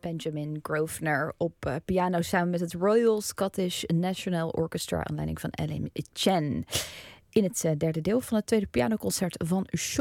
Benjamin Grosvenor op piano samen met het Royal Scottish National Orchestra aan leiding van Ellen Chen. In het derde deel van het tweede pianoconcert van Chopin